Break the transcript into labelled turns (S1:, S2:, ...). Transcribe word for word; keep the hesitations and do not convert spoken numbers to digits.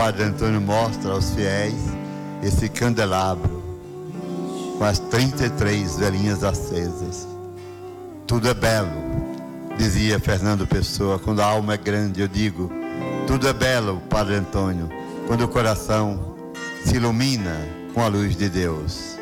S1: Padre Antônio mostra aos fiéis esse candelabro com as trinta e três velhinhas acesas. Tudo é belo, dizia Fernando Pessoa. Quando a alma é grande, eu digo, tudo é belo, Padre Antônio, quando o coração se ilumina com a luz de Deus.